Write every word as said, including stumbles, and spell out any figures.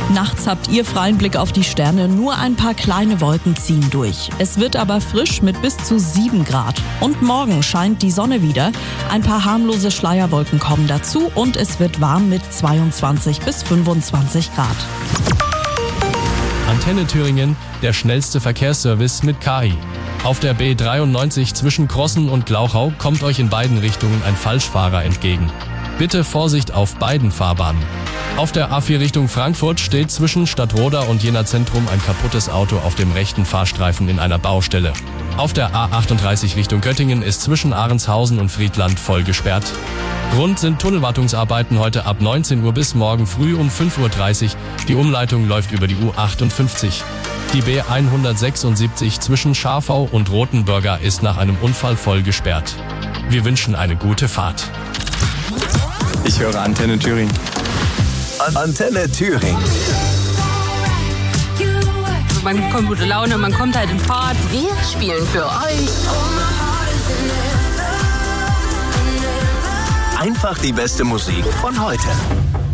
Nachts habt ihr freien Blick auf die Sterne, nur ein paar kleine Wolken ziehen durch. Es wird aber frisch mit bis zu sieben Grad. Und morgen scheint die Sonne wieder. Ein paar harmlose Schleierwolken kommen dazu und es wird warm mit zweiundzwanzig bis fünfundzwanzig Grad. Antenne Thüringen, der schnellste Verkehrsservice mit K I. Auf der B dreiundneunzig zwischen Crossen und Glauchau kommt euch in beiden Richtungen ein Falschfahrer entgegen. Bitte Vorsicht auf beiden Fahrbahnen. Auf der A vier Richtung Frankfurt steht zwischen Stadtroda und Jena Zentrum ein kaputtes Auto auf dem rechten Fahrstreifen in einer Baustelle. Auf der A achtunddreißig Richtung Göttingen ist zwischen Ahrenshausen und Friedland voll gesperrt. Grund sind Tunnelwartungsarbeiten heute ab neunzehn Uhr bis morgen früh um fünf Uhr dreißig. Die Umleitung läuft über die U achtundfünfzig. Die B hundertsechsundsiebzig zwischen Scharfau und Rothenburger ist nach einem Unfall voll gesperrt. Wir wünschen eine gute Fahrt. Ich höre Antenne Thüringen. Antenne Thüringen. Man bekommt gute Laune, man kommt halt in Fahrt. Wir spielen für euch Einfach die beste Musik von heute.